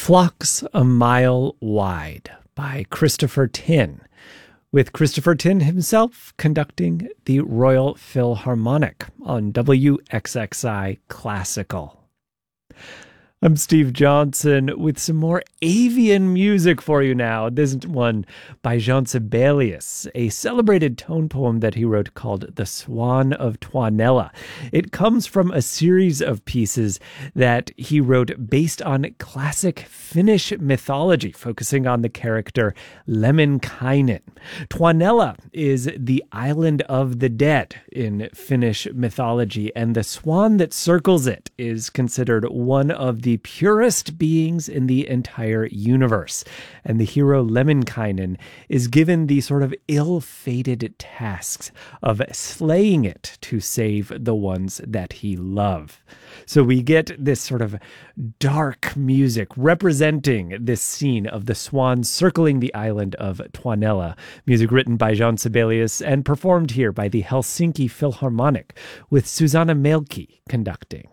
Flocks a Mile Wide by Christopher Tin, with Christopher Tin himself conducting the Royal Philharmonic on WXXI Classical. I'm Steve Johnson with some more avian music for you now. This one by Jean Sibelius, a celebrated tone poem that he wrote called The Swan of Tuonela. It comes from a series of pieces that he wrote based on classic Finnish mythology, focusing on the character Lemminkainen. Tuonela is the island of the dead in Finnish mythology, and the swan that circles it is considered one of the purest beings in the entire universe. And the hero Lemminkainen is given the sort of ill-fated tasks of slaying it to save the ones that he loves. So we get this sort of dark music representing this scene of the swan circling the island of Tuonela. Music written by Jean Sibelius and performed here by the Helsinki Philharmonic with Susanna Mielke conducting.